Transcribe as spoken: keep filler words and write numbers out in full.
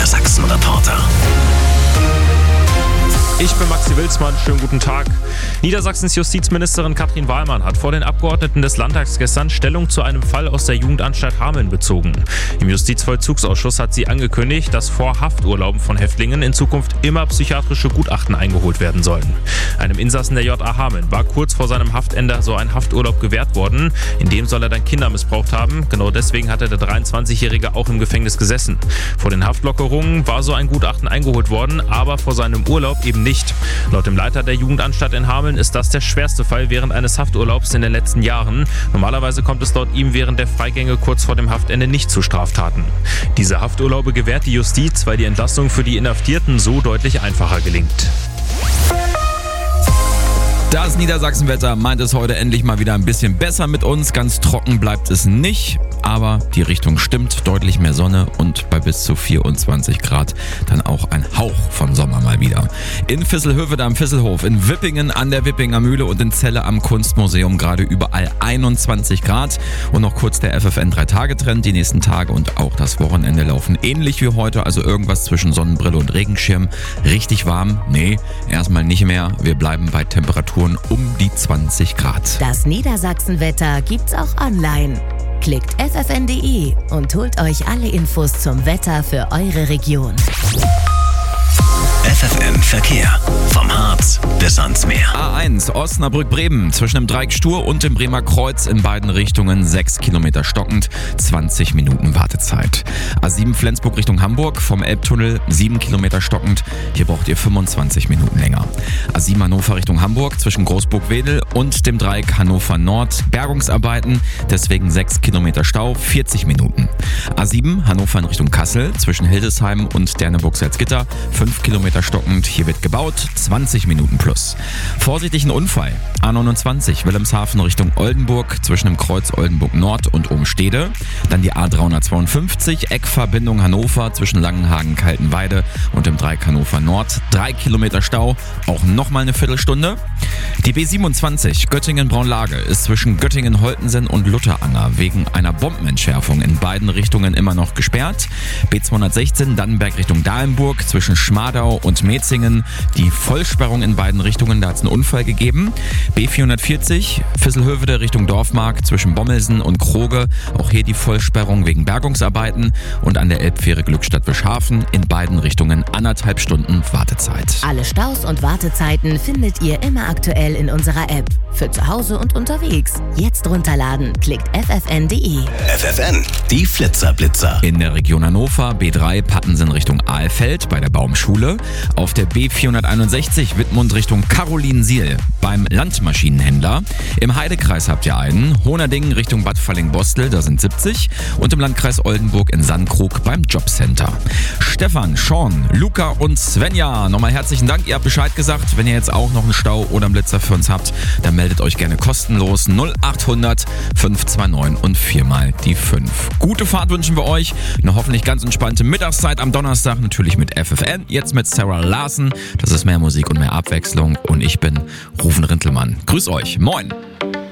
Niedersachsen-Reporter. Ich bin Maxi Wilsmann, schönen guten Tag. Niedersachsens Justizministerin Katrin Wahlmann hat vor den Abgeordneten des Landtags gestern Stellung zu einem Fall aus der Jugendanstalt Hameln bezogen. Im Justizvollzugsausschuss hat sie angekündigt, dass vor Hafturlauben von Häftlingen in Zukunft immer psychiatrische Gutachten eingeholt werden sollen. Einem Insassen der J A Hameln war kurz vor seinem Haftende so ein Hafturlaub gewährt worden. In dem soll er dann Kinder missbraucht haben. Genau deswegen hatte der dreiundzwanzigjährige auch im Gefängnis gesessen. Vor den Haftlockerungen war so ein Gutachten eingeholt worden, aber vor seinem Urlaub eben nicht. Nicht. Laut dem Leiter der Jugendanstalt in Hameln ist das der schwerste Fall während eines Hafturlaubs in den letzten Jahren. Normalerweise kommt es laut ihm während der Freigänge kurz vor dem Haftende nicht zu Straftaten. Diese Hafturlaube gewährt die Justiz, weil die Entlassung für die Inhaftierten so deutlich einfacher gelingt. Das Niedersachsenwetter meint es heute endlich mal wieder ein bisschen besser mit uns. Ganz trocken bleibt es nicht, aber die Richtung stimmt. Deutlich mehr Sonne und bei bis zu vierundzwanzig Grad dann auch ein Hauch von Sommer mal wieder. In Visselhövede am Visselhof, in Wippingen an der Wippinger Mühle und in Celle am Kunstmuseum gerade überall einundzwanzig Grad. Und noch kurz der F F N drei Tage Trend. Die nächsten Tage und auch das Wochenende laufen ähnlich wie heute. Also irgendwas zwischen Sonnenbrille und Regenschirm. Richtig warm? Nee, erstmal nicht mehr. Wir bleiben bei Temperaturen um die zwanzig Grad. Das Niedersachsenwetter gibt's auch online. Klickt f f n punkt d e und holt euch alle Infos zum Wetter für eure Region. F F N Verkehr. Vom Harz bis ans Meer. A eins Osnabrück-Bremen zwischen dem Dreieck Stur und dem Bremer Kreuz in beiden Richtungen sechs Kilometer stockend, zwanzig Minuten Wartezeit. A sieben Flensburg Richtung Hamburg vom Elbtunnel sieben Kilometer stockend, hier braucht ihr fünfundzwanzig Minuten länger. A sieben Hannover Richtung Hamburg zwischen Großburg-Wedel und dem Dreieck Hannover Nord Bergungsarbeiten, deswegen sechs Kilometer Stau, vierzig Minuten. A sieben Hannover in Richtung Kassel zwischen Hildesheim und Derneburg-Salzgitter, fünf Kilometer stockend, hier wird gebaut, zwanzig Minuten plus. Vorsichtig ein Unfall. A neunundzwanzig Wilhelmshaven Richtung Oldenburg zwischen dem Kreuz Oldenburg Nord und Obenstede. Dann die A dreihundertzweiundfünfzig Eckverbindung Hannover zwischen Langenhagen-Kaltenweide und dem Dreieck Hannover Nord. Drei Kilometer Stau, auch nochmal eine Viertelstunde. Die B siebenundzwanzig Göttingen-Braunlage ist zwischen Göttingen-Holtensen und Lutteranger wegen einer Bombenentschärfung in beiden Richtungen immer noch gesperrt. B zweihundertsechzehn Dannenberg Richtung Dahlenburg zwischen Schmadau und Metzingen. Die Vollsperrung in beiden Richtungen, da hat es einen Unfall gegeben. B vierhundertvierzig Visselhövede Richtung Dorfmark zwischen Bommelsen und Kroge. Auch hier die Vollsperrung wegen Bergungsarbeiten. Und an der Elbfähre Glückstadt-Wischhafen in beiden Richtungen anderthalb Stunden Wartezeit. Alle Staus und Wartezeiten findet ihr immer aktuell in unserer App. Für zu Hause und unterwegs. Jetzt runterladen. Klickt f f n punkt d e. F F N, die Flitzerblitzer. In der Region Hannover B drei Pattensen Richtung Ahlfeld bei der Baumschule. Auf der B vierhunderteinundsechzig Wittmund Richtung Carolinsiel beim Landmaschinenhändler. Im Heidekreis habt ihr einen. Honerdingen Richtung Bad Falling-Bostel, da sind siebzig. Und im Landkreis Oldenburg in Sandkrug beim Jobcenter. Stefan, Sean, Luca und Svenja, nochmal herzlichen Dank. Ihr habt Bescheid gesagt. Wenn ihr jetzt auch noch einen Stau oder einen Blitzer für uns habt, dann meldet euch gerne kostenlos null achthundert fünf zwei neun und viermal die fünf. Gute Fahrt wünschen wir euch. Eine hoffentlich ganz entspannte Mittagszeit am Donnerstag. Natürlich mit F F N. Jetzt mit Sarah Larsen. Das ist mehr Musik und mehr Abwechslung. Und ich bin Rufen Rintelmann. Grüß euch. Moin.